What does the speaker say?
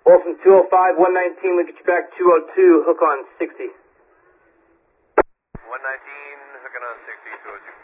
Wolfson 205, 119, we get you back 202, hook on 60. 119, hooking on 60, 202.